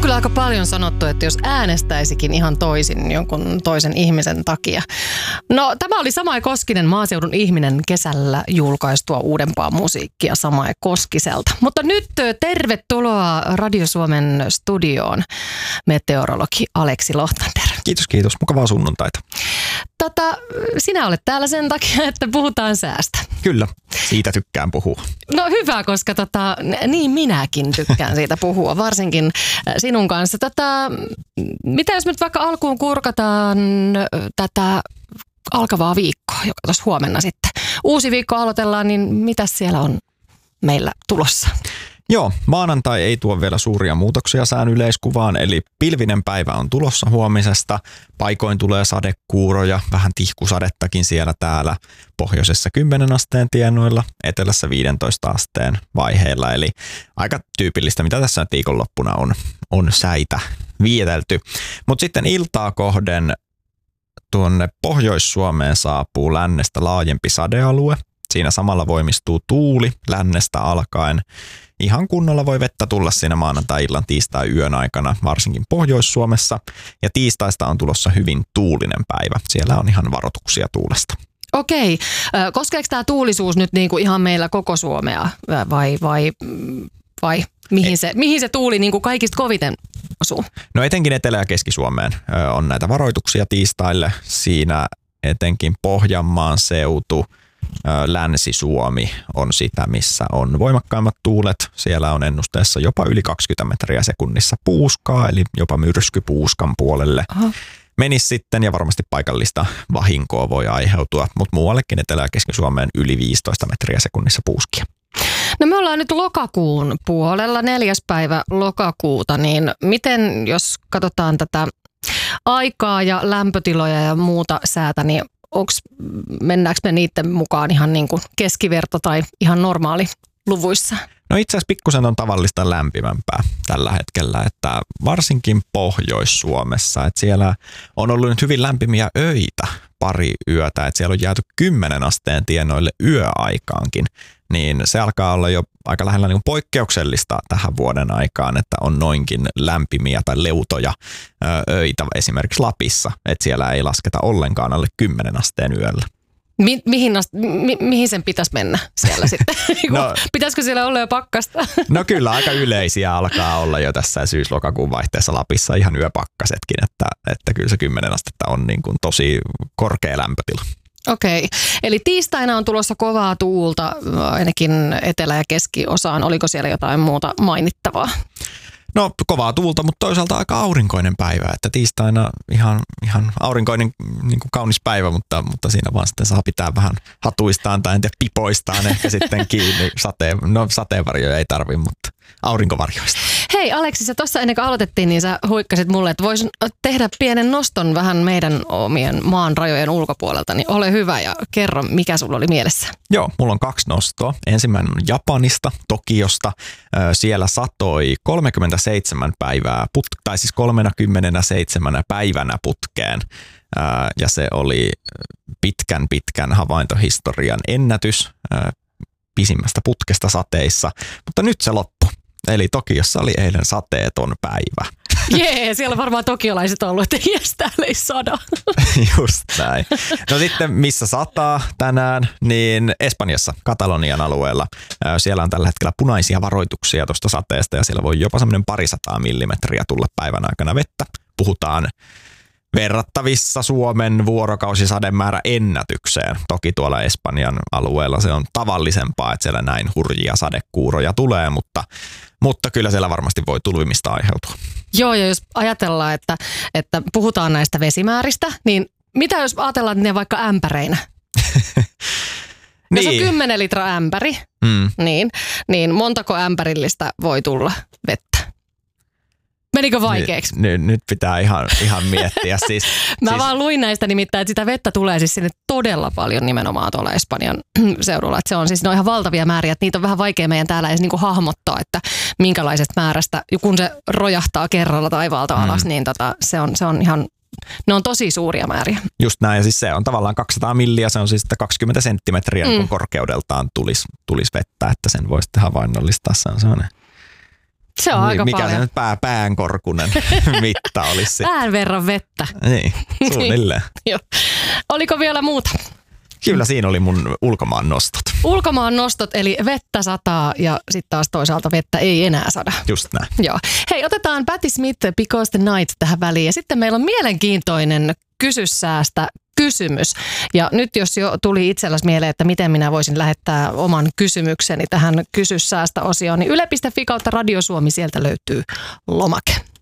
kyllä aika paljon sanottu, että jos äänestäisikin ihan toisin jonkun toisen ihmisen takia. No, tämä oli Samae Koskinen, maaseudun ihminen, kesällä julkaistua uudempaa musiikkia Samae Koskiselta. Mutta nyt tervetuloa Radio Suomen studioon, meteorologi Aleksi Lohtander. Kiitos. Mukavaa sunnuntaita. Sinä olet täällä sen takia, että puhutaan säästä. Kyllä, siitä tykkään puhua. No hyvä, koska niin minäkin tykkään siitä puhua, varsinkin sinun kanssa. Mitä jos nyt vaikka alkuun kurkataan tätä alkavaa viikkoa, joka tuossa huomenna sitten. Uusi viikko aloitellaan, niin mitä siellä on meillä tulossa? Joo, maanantai ei tuo vielä suuria muutoksia sään yleiskuvaan, eli pilvinen päivä on tulossa huomisesta. Paikoin tulee sadekuuroja, vähän tihkusadettakin siellä täällä pohjoisessa 10 asteen tienoilla, etelässä 15 asteen vaiheilla. Eli aika tyypillistä, mitä tässä nyt viikonloppuna on säitä vietelty. Mutta sitten iltaa kohden tuonne Pohjois-Suomeen saapuu lännestä laajempi sadealue. Siinä samalla voimistuu tuuli lännestä alkaen. Ihan kunnolla voi vettä tulla siinä maanantai-illan tiistai-yön aikana, varsinkin Pohjois-Suomessa. Ja tiistaista on tulossa hyvin tuulinen päivä. Siellä on ihan varoituksia tuulesta. Okei. Koskeeko tämä tuulisuus nyt niinku ihan meillä koko Suomea vai mihin se tuuli niinku kaikista koviten osuu? No etenkin Etelä- ja Keski-Suomeen on näitä varoituksia tiistaille. Siinä etenkin Pohjanmaan seutu, Länsi-Suomi on sitä, missä on voimakkaimmat tuulet. Siellä on ennusteessa jopa yli 20 metriä sekunnissa puuskaa, eli jopa myrsky puuskan puolelle. Aha. Menisi sitten ja varmasti paikallista vahinkoa voi aiheutua, mutta muuallekin Etelä- ja Keski-Suomeen yli 15 metriä sekunnissa puuskia. No me ollaan nyt lokakuun puolella, 4. päivä lokakuuta, niin miten jos katsotaan tätä aikaa ja lämpötiloja ja muuta säätä, niin mennäänkö me niiden mukaan ihan niin kuin keskiverto tai ihan normaali luvuissa? No itse asiassa pikkusen on tavallista lämpimämpää tällä hetkellä, että varsinkin Pohjois-Suomessa, että siellä on ollut nyt hyvin lämpimiä öitä pari yötä, että siellä on jääty 10 asteen tienoille yöaikaankin, niin se alkaa olla jo aika lähellä niin kuin poikkeuksellista tähän vuoden aikaan, että on noinkin lämpimiä tai leutoja öitä esimerkiksi Lapissa, että siellä ei lasketa ollenkaan alle 10 asteen yöllä. Mihin sen pitäisi mennä siellä sitten? No, pitäisikö siellä olla jo pakkasta? No kyllä, aika yleisiä alkaa olla jo tässä syys-lokakuun vaihteessa Lapissa ihan yöpakkasetkin, että kyllä se 10 astetta on niin kuin tosi korkea lämpötila. Okei, eli tiistaina on tulossa kovaa tuulta ainakin etelä- ja keskiosaan. Oliko siellä jotain muuta mainittavaa? No kovaa tuulta, mutta toisaalta aika aurinkoinen päivä, että tiistaina ihan aurinkoinen niin kuin kaunis päivä, mutta siinä vaan sitten saa pitää vähän hatuistaan tai en tiedä pipoistaan ehkä sitten kiinni. Sateenvarjoja ei tarvitse, mutta aurinkovarjoista. Hei Aleksi, sä tuossa ennen kuin aloitettiin, niin sä huikkasit mulle, että voisin tehdä pienen noston vähän meidän omien maan rajojen ulkopuolelta, niin ole hyvä ja kerro, mikä sulla oli mielessä. Joo, mulla on 2 nostoa. Ensimmäinen on Japanista, Tokiosta. Siellä satoi 37 päivää, tai siis 37 päivänä putkeen. Ja se oli pitkän havaintohistorian ennätys pisimmästä putkesta sateissa, mutta nyt se loppui. Eli Tokiossa oli eilen sateeton päivä. Jee, siellä on varmaan tokiolaiset ollut, että jes, täällä ei sada. Just näin. No sitten missä sataa tänään, niin Espanjassa, Katalonian alueella. Siellä on tällä hetkellä punaisia varoituksia tuosta sateesta ja siellä voi jopa semmoinen 200 millimetriä tulla päivän aikana vettä. Puhutaan verrattavissa Suomen vuorokausisademäärä ennätykseen. Toki tuolla Espanjan alueella se on tavallisempaa, että siellä näin hurjia sadekuuroja tulee, mutta kyllä siellä varmasti voi tulvimista aiheutua. Joo, ja jos ajatellaan, että puhutaan näistä vesimääristä, niin mitä jos ajatellaan ne vaikka ämpäreinä? Jos on 10 litraa ämpäri, niin montako ämpärillistä voi tulla vettä? Menikö vaikeaksi? Nyt pitää ihan miettiä. Mä vaan luin näistä nimittäin, että sitä vettä tulee siis sinne todella paljon nimenomaan tuolla Espanjan seudulla. Että se on siis ne on ihan valtavia määriä, että niitä on vähän vaikea meidän täällä edes niinku hahmottaa, että minkälaisesta määrästä, kun se rojahtaa kerralla taivaalta alas, niin se on ihan, ne on tosi suuria määriä. Just näin, ja siis se on tavallaan 200 milliä, se on siis 20 senttimetriä kun korkeudeltaan tulisi vettä, että sen voi sitten havainnollistaa, se on sellainen Se on aika mikä paljon. se nyt päänkorkunen mitta olisi? Pään verran vettä. Niin, suunnilleen. Joo. Oliko vielä muuta? Kyllä siinä oli mun ulkomaan nostot. Ulkomaan nostot, eli vettä sataa ja sitten taas toisaalta vettä ei enää sada. Just näin. Joo. Hei, otetaan Patti Smith, Because the Night tähän väliin. Ja sitten meillä on mielenkiintoinen Kysy-säästä kysymys. Ja nyt jos jo tuli itselläsi mieleen, että miten minä voisin lähettää oman kysymykseni tähän Kysy-säästä osioon, niin yle.fi/Radio Suomi, sieltä löytyy lomake.